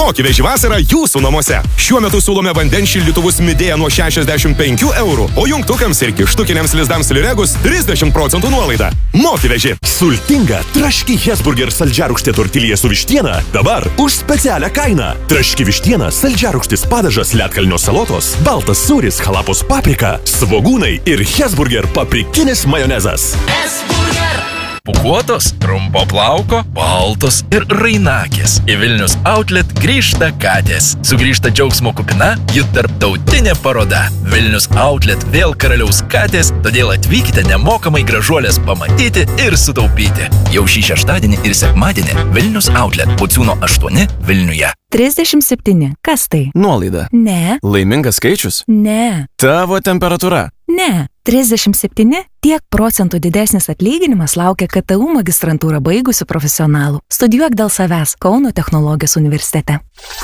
Mokyveži vasara jūsų namuose. Šiuo metu siūlome vandens šildytuvus Midea nuo 65 €, o jungtukams ir kištukiniams lizdams Liregus 30% nuolaida. Mokyveži. Sultinga traški Hesburger saldžiarūgštė tortilija su vištiena dabar už specialią kainą. Traški vištiena, saldžiarūgštis padažas, ledkalnio salotos, baltas sūris, halapos paprika, svogūnai ir Hesburger paprikinis majonezas. Pūkuotos, trumpo plauko, baltos ir rainakės. Į Vilnius Outlet grįžta katės. Sugrįžta džiaugsmo kupina jų tarptautinė paroda. Vilnius Outlet vėl karaliaus katės, todėl atvykite nemokamai gražuolės pamatyti ir sutaupyti. Jau šį šeštadienį ir sekmadienį Vilnius Outlet Pociūno 8 Vilniuje. 37. Kas tai? Nuolaida. Ne. Laimingas skaičius? Ne. Tavo temperatūra? Ne. 37 tiek procentų didesnis atlyginimas laukia KTU magistrantūrą baigusių profesionalų. Studijuok dėl savęs Kauno technologijos universitete.